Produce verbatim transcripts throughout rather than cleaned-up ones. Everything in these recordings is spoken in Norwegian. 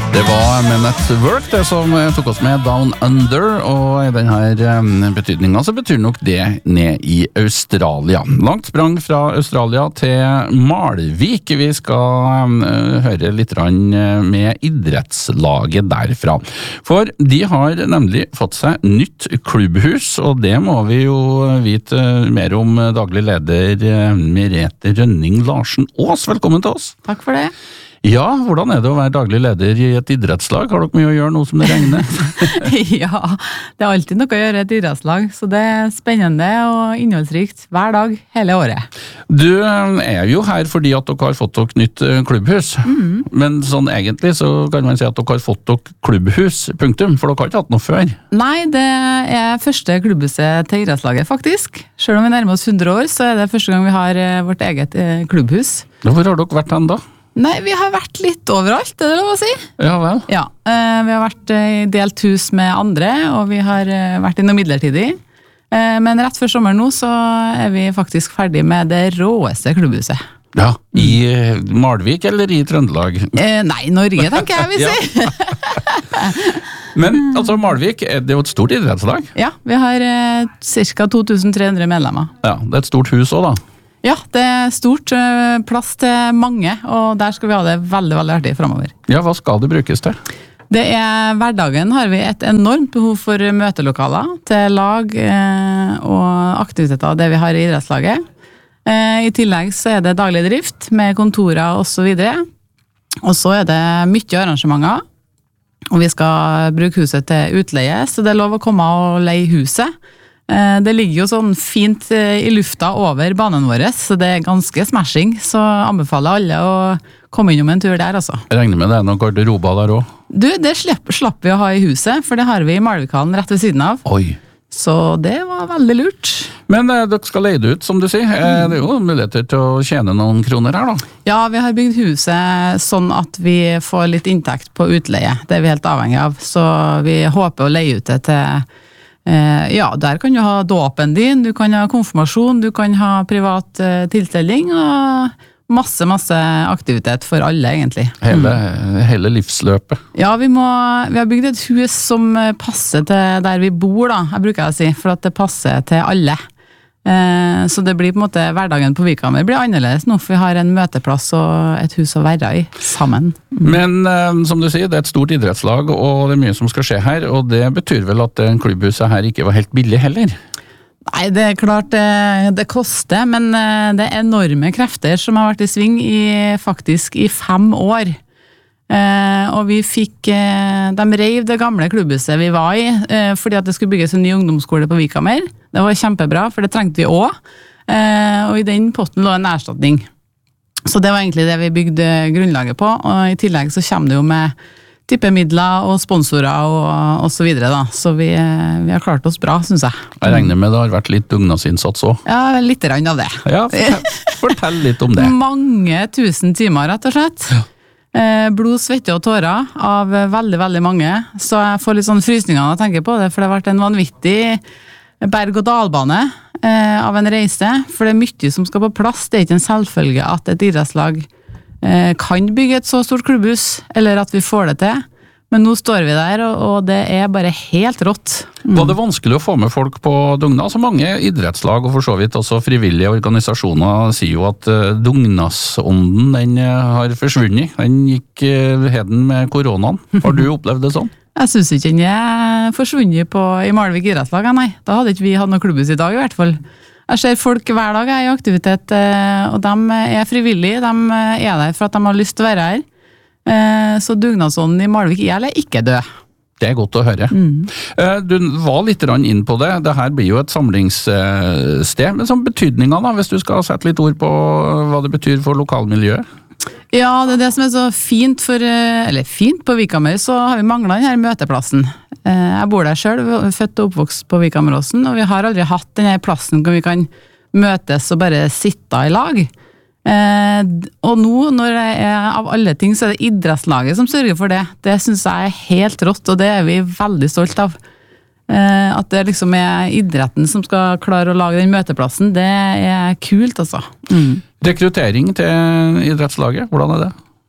Det var Men at Work det som tok oss med Down Under, og i denne betydningen så betyr nok det ned i Australia. Langt sprang fra Australia til Malvik. Vi skal høre litt med idrettslaget derfra. For de har nemlig fått seg nytt klubbhus, og det må vi jo vite mer om. Daglig leder Merete Rønning Larsen Aas, velkommen til oss. Takk for det. Ja, hvordan er det å være daglig leder i et idrettslag? Har dere mye å gjøre nå som det regner? Ja, det er alltid noe å gjøre i et idrettslag, så det er spennende og innholdsrikt hver dag, hele året. Du er jo her fordi at dere har fått dere nytt klubbhus, mm. men sånn egentlig så kan man si at dere har fått dere klubbhus, punktum, for dere har ikke hatt noe før. Nei, det er første klubbhuset til idrettslaget faktisk. Selv om vi nærmer oss hundre år, så er det første gang vi har vårt eget klubbhus. Hvor har dere vært hen da? Nei, vi har vært litt overalt, det er det lov å si. Ja vel? Ja, vi har vært i delt hus med andre, og vi har vært i noe midlertidig. Men rett før sommeren nå så er vi faktisk ferdig med det råeste klubbhuset. Ja, i Malvik eller i Trøndelag? Eh, nei, Norge tenker jeg vi sier. Men altså Malvik, det er jo et stort idrettslag? Ja, vi har eh, ca. to tusen tre hundre medlemmer. Ja, det er et stort hus også da? Ja, det er stort, plass til mange, og der skal vi ha det veldig, veldig artig fremover. Ja, hva skal det brukes til? Det er, hverdagen har vi et enormt behov for møtelokaler til lag eh, og aktiviteter, det vi har i idrettslaget. Eh, I tillegg så er det daglig drift med kontorer og så videre. Og så er det mye arrangementer, og vi skal bruke huset til utleie, så det er lov å komme og leie huset. Det ligger jo sånn fint i lufta over banen vår, så det er ganske smashing, så anbefaler alle å komme innom en tur der altså. Jeg regner med det er noen garderober der også? Du, det slapp, slapp vi å ha i huset, for det har vi i Malvikhallen rett ved siden av. Oi. Så det var veldig lurt. Men eh, dere skal leie det ut, som du sier. Eh, det er jo muligheter til å tjene noen kroner her da. Ja, vi har bygd huset sånn at vi får litt inntekt på utleie. Det er vi helt avhengig av, så vi håper å leie ut det til ja, der kan du ha dåpen din, du kan ha konfirmasjon, du kan ha privat uh, tilstelning og masse, masse aktivitet for alle egentlig. Hele, hele livsløpet. Ja, vi, må, vi har bygd et hus som passer til der vi bor da, jeg bruker å si, for at det passer til alle. Uh, så det blir på en måte, hverdagen på Vikhammer blir annerledes nå, for vi har en møteplass og et hus å være i sammen. Mm. Men uh, som du sier, det er et stort idrettslag, og det er mye som skal skje her, og det betyr vel at klubbhuset her ikke var helt billig heller? Nei, det er klart det, det koster, men det er enorme krefter som har vært i sving i, faktisk i fem år. Eh, og vi fikk, eh, de reiv det gamle klubbhuset vi var i, eh, fordi at det skulle bygges en ny ungdomsskole på Vikhammer. Det var kjempebra, for det trengte vi også. Eh, og i den potten lå en erstatning. Så det var egentlig det vi bygde grunnlaget på, og i tillegg så kommer det jo med tippemidler og sponsorer og, og så videre da. Så vi, vi har klart oss bra, synes jeg. Jeg regner med det har vært litt dugnadsinnsats også. Ja, litt rann av det. Ja, fortell, fortell litt om det. Mange tusen timer, rett og slett. Ja. Blod, svette og tårer av veldig, veldig mange. Så jeg får litt sånn frysninger når jeg tenker på det, for det har vært en vanvittig berg- og dalbane eh, av en reise. For det er mye som skal på plass. Det er ikke en selvfølge at et idrettslag eh, kan bygge et så stort klubbhus, eller at vi får det til. Men nå står vi der, og det er bare helt rått. Mm. Var det vanskelig å få med folk på dugnad? Så mange idrettslag, og for så vidt også frivillige organisasjoner, sier jo at dugnadsånden, den har forsvunnet. Den gikk heden med koronaen. Har du opplevd det sånn? Jeg synes ikke den er forsvunnet på, i Malvik idrettslag, nei. Da hadde ikke vi hatt noe klubbhus i dag i hvert fall. Jeg ser folk hver dag er i aktivitet, og de er frivillige, de er der for at de har lyst til å være her. Så dugnadsånden i Malvik er eller ikke død. Det er godt å høre. Mm. Du var litt inn på det. Dette blir jo et samlingssted, men som betydningen da, hvis du skal sette litt ord på hva det betyr for lokalmiljøet? Ja, det er det som er så fint for, eller fint på Vikhammer, så har vi manglet denne møteplassen. Jeg bor der selv, født og oppvokst på Vikhammeråsen, og vi har aldri hatt denne plassen hvor vi kan møtes og bare sitte i lag. Eh, og nå, når det er av alle ting, så er det idrettslaget som sørger for det. Det synes jeg er helt rått, og det er vi veldig stolt av. Eh, at det liksom er idretten som skal klare å lage den møteplassen, det er kult altså. Mm. Rekruttering til idrettslaget, hvordan er det?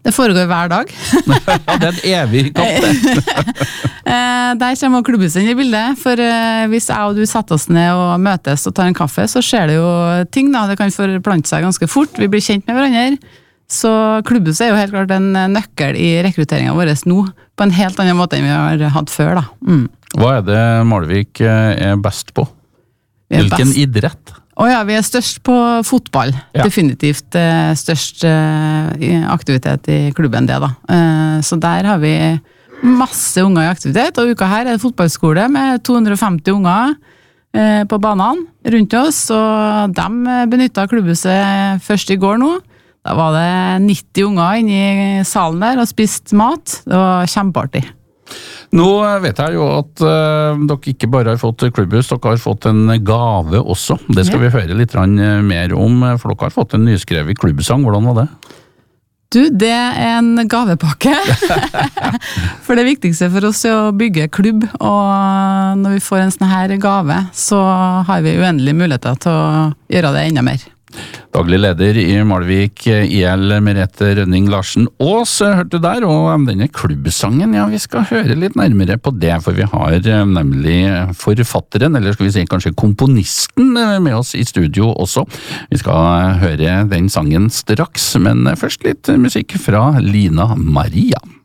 Det foregår hver dag. Ja, det er en evig kamp, det. Eh, Der kommer klubbhuset inn i bildet, for eh, hvis jeg og du setter oss ned og møtes og tar en kaffe, så skjer det jo ting da, det kan forplante seg ganske fort, vi blir kjent med hverandre. Så klubbhuset er jo helt klart en nøkkel i rekrutteringen vår nå, på en helt annen måte enn vi har hatt før da. Mm. Hva er det Malvik er best på? Vi er Hvilken best. idrett? Å ja, vi er størst på fotball. Ja. Definitivt eh, størst eh, aktivitet i klubben det da. Eh, så der har vi masse unger i aktivitet, og uka her er det fotballskole med to hundre og femti unger eh, på banene rundt oss, og de benyttet klubbhuset først i går nå. Da var det nitti unger inne i salen der og spiste mat. Det var kjempeartig. Nå vet jeg jo at uh, dere ikke bare har fått klubbhus, dere har fått en gave også. Det skal Ja. vi høre litt mer om, for dere har fått en nyskrevet klubbsang. Hvordan var det? Du, det er en gavepakke. For det viktigste for oss er å bygge klubb, og når vi får en sånn her gave, så har vi uendelige muligheter til å gjøre det enda mer. Daglig leder i Malvik, I L Merete Rønning Larsen Aas, hørte du der, og denne klubbsangen, ja, vi skal høre litt nærmere på det, for vi har nemlig forfatteren, eller skal vi si kanskje komponisten med oss i studio også. Vi skal høre den sangen straks, men først litt musikk fra Lina Maria.